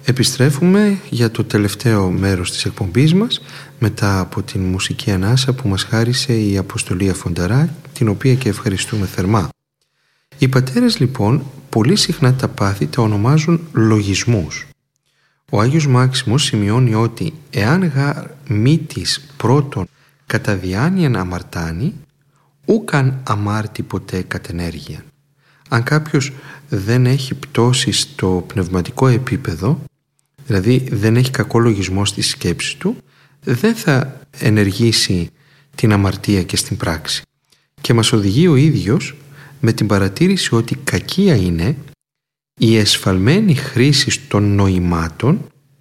Επιστρέφουμε για το τελευταίο μέρος της εκπομπής μας μετά από την μουσική ανάσα που μας χάρισε η Αποστολή Φονταρά, την οποία και ευχαριστούμε θερμά. Οι πατέρες λοιπόν πολύ συχνά τα πάθη τα ονομάζουν λογισμούς. Ο Άγιος Μάξιμος σημειώνει ότι εάν γαρ μήτης πρώτον κατά διάνοιαν αμαρτάνει, ούκαν αμάρτη ποτέ κατενέργειαν. Αν κάποιος δεν έχει πτώσει στο πνευματικό επίπεδο, δηλαδή δεν έχει κακό λογισμό στη σκέψη του, δεν θα ενεργήσει την αμαρτία και στην πράξη. Και μας οδηγεί ο ίδιος με την παρατήρηση ότι κακία είναι η εσφαλμένη χρήση των νοημάτων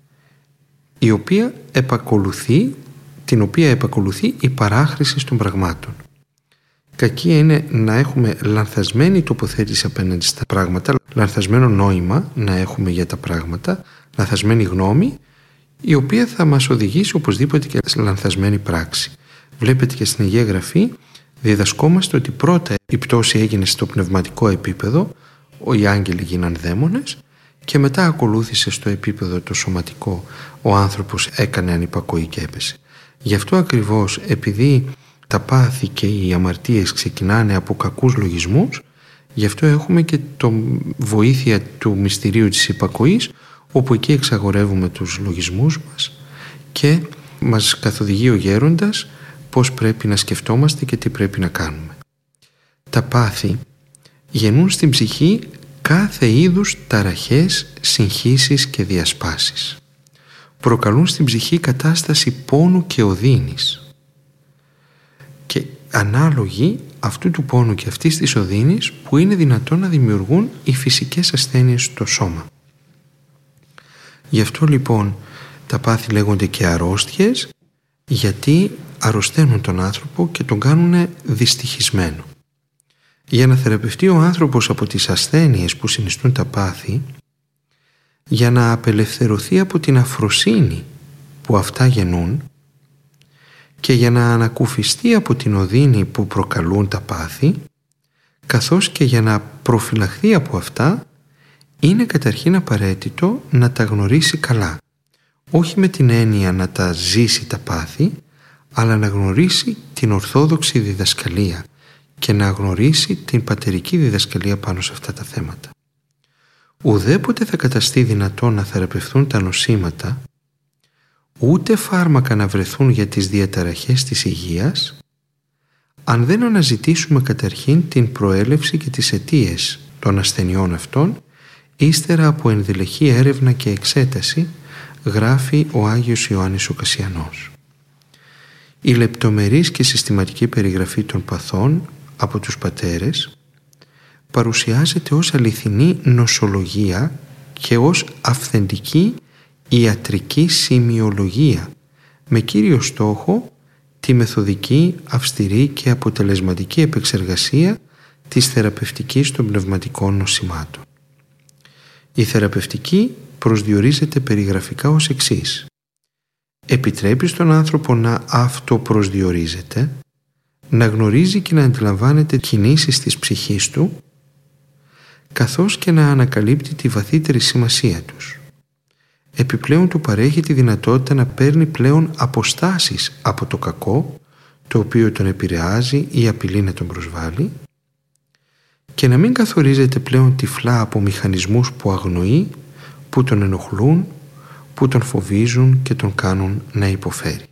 την οποία επακολουθεί η παράχρηση των πραγμάτων. Κακία είναι να έχουμε λανθασμένη τοποθέτηση απέναντι στα πράγματα, λανθασμένο νόημα να έχουμε για τα πράγματα, λανθασμένη γνώμη, η οποία θα μας οδηγήσει οπωσδήποτε και σε λανθασμένη πράξη. Βλέπετε και στην Αγία Γραφή διδασκόμαστε ότι πρώτα η πτώση έγινε στο πνευματικό επίπεδο, οι άγγελοι γίναν δαίμονες, και μετά ακολούθησε στο επίπεδο το σωματικό, ο άνθρωπος έκανε ανυπακοή και έπεσε. Γι' αυτό ακριβώς, επειδή τα πάθη και οι αμαρτίες ξεκινάνε από κακούς λογισμούς, γι' αυτό έχουμε και το βοήθεια του μυστηρίου της υπακοής, όπου εκεί εξαγορεύουμε τους λογισμούς μας και μας καθοδηγεί ο γέροντας πώς πρέπει να σκεφτόμαστε και τι πρέπει να κάνουμε. Τα πάθη γεννούν στην ψυχή κάθε είδους ταραχές, συγχύσεις και διασπάσεις. Προκαλούν στην ψυχή κατάσταση πόνου και οδύνης. Και ανάλογοι αυτού του πόνου και αυτής της οδύνης που είναι δυνατόν να δημιουργούν οι φυσικές ασθένειες στο σώμα. Γι' αυτό λοιπόν τα πάθη λέγονται και αρρώστιες, γιατί αρρωσταίνουν τον άνθρωπο και τον κάνουν δυστυχισμένο. Για να θεραπευτεί ο άνθρωπος από τις ασθένειες που συνιστούν τα πάθη, για να απελευθερωθεί από την αφροσύνη που αυτά γεννούν και για να ανακουφιστεί από την οδύνη που προκαλούν τα πάθη, καθώς και για να προφυλαχθεί από αυτά, είναι καταρχήν απαραίτητο να τα γνωρίσει καλά. Όχι με την έννοια να τα ζήσει τα πάθη, αλλά να γνωρίσει την ορθόδοξη διδασκαλία και να γνωρίσει την πατερική διδασκαλία πάνω σε αυτά τα θέματα. Ουδέποτε θα καταστεί δυνατόν να θεραπευθούν τα νοσήματα, ούτε φάρμακα να βρεθούν για τις διαταραχές της υγείας, αν δεν αναζητήσουμε καταρχήν την προέλευση και τις αιτίες των ασθενειών αυτών, ύστερα από ενδελεχή έρευνα και εξέταση, γράφει ο Άγιος Ιωάννης ο Κασιανός. Η λεπτομερής και συστηματική περιγραφή των παθών από τους πατέρες παρουσιάζεται ως αληθινή νοσολογία και ως αυθεντική ιατρική σημειολογία, με κύριο στόχο τη μεθοδική, αυστηρή και αποτελεσματική επεξεργασία της θεραπευτικής των πνευματικών νοσημάτων. Η θεραπευτική προσδιορίζεται περιγραφικά ως εξής. Επιτρέπει στον άνθρωπο να αυτοπροσδιορίζεται, να γνωρίζει και να αντιλαμβάνεται κινήσεις της ψυχής του, καθώς και να ανακαλύπτει τη βαθύτερη σημασία τους. Επιπλέον του παρέχει τη δυνατότητα να παίρνει πλέον αποστάσεις από το κακό, το οποίο τον επηρεάζει ή απειλεί να τον προσβάλλει, και να μην καθορίζεται πλέον τυφλά από μηχανισμούς που αγνοεί, που τον ενοχλούν, που τον φοβίζουν και τον κάνουν να υποφέρει.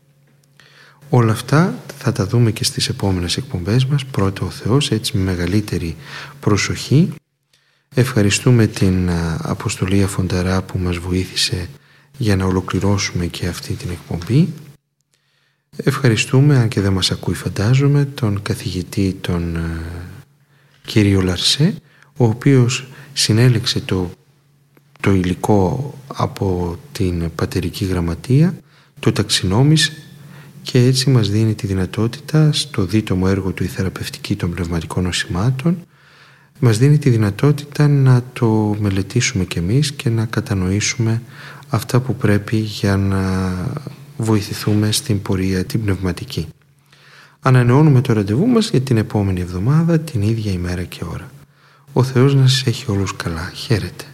Όλα αυτά θα τα δούμε και στις επόμενες εκπομπές μας, πρώτα ο Θεός, έτσι με μεγαλύτερη προσοχή. Ευχαριστούμε την Αποστολή Φονταρά που μας βοήθησε για να ολοκληρώσουμε και αυτή την εκπομπή. Ευχαριστούμε, αν και δεν μας ακούει φαντάζομαι, τον καθηγητή τον κύριο Λαρσέ, ο οποίος συνέλεξε το υλικό από την πατερική γραμματεία, το ταξινόμησε και έτσι μας δίνει τη δυνατότητα στο δίτομο έργο του «Η θεραπευτική των πνευματικών νοσημάτων», μας δίνει τη δυνατότητα να το μελετήσουμε κι εμείς και να κατανοήσουμε αυτά που πρέπει για να βοηθηθούμε στην πορεία την πνευματική. Ανανεώνουμε το ραντεβού μας για την επόμενη εβδομάδα, την ίδια ημέρα και ώρα. Ο Θεός να σας έχει όλους καλά. Χαίρετε.